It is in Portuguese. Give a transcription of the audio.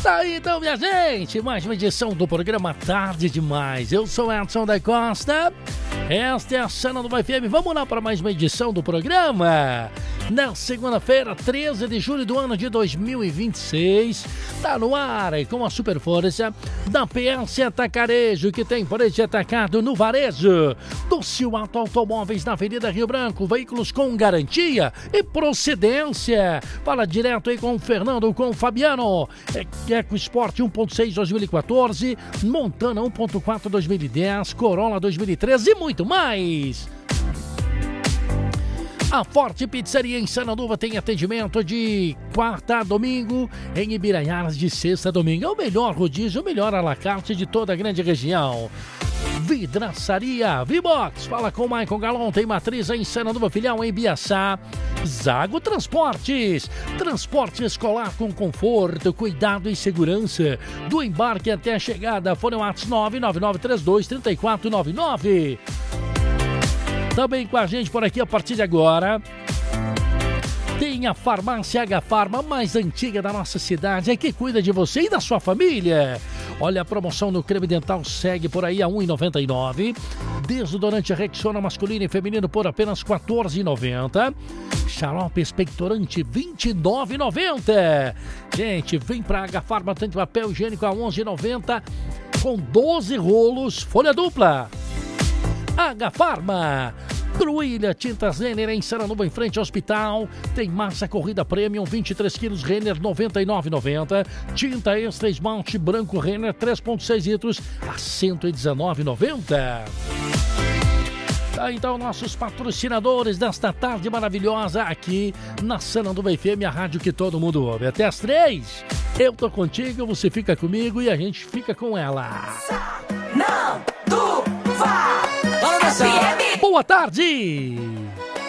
Tá aí então, minha gente, mais uma edição do programa Tarde Demais. Eu sou Edson da Costa, esta é a Sananduva FM. Vamos lá para mais uma edição do programa. Na segunda-feira, 13 de julho do ano de 2026, tá no ar com a super força da PS Atacarejo, que tem preço atacado no varejo. Do Ciuato Automóveis na Avenida Rio Branco, veículos com garantia e procedência. Fala direto aí com o Fernando, com o Fabiano. EcoSport 1.6 2014, Montana 1.4 2010, Corolla 2013 e muito mais. A Forte Pizzaria em Sananduva tem atendimento de quarta a domingo, em Ibiraiaras de sexta a domingo. É o melhor rodízio, o melhor à la carte de toda a grande região. Vidraçaria Vibox, fala com o Maicon Galon, tem matriz em Sananduva, filial em Biaçá. Zago Transportes, transporte escolar com conforto, cuidado e segurança, do embarque até a chegada. Fone WhatsApp 999323499. Também com a gente por aqui a partir de agora tem a Farmácia H Farma, mais antiga da nossa cidade, é que cuida de você e da sua família. Olha, a promoção no creme dental segue por aí a R$ 1,99. Desodorante Rexona masculino e feminino por apenas R$ 14,90. Xarope expectorante R$ 29,90. Gente, vem pra H Farma, tem papel higiênico a R$ 11,90 com 12 rolos, folha dupla. H Farma. Gruilha, tintas Renner em Sananduva, em frente ao hospital. Tem massa corrida premium, 23 quilos, Renner, R$ 99,90. Tinta extra esmalte branco Renner, 3,6 litros, a R$ 119,90. Tá, então, nossos patrocinadores desta tarde maravilhosa aqui na Sananduva FM, a rádio que todo mundo ouve. Até as 3, eu tô contigo, você fica comigo e a gente fica com ela. Sananduva FM. Boa tarde!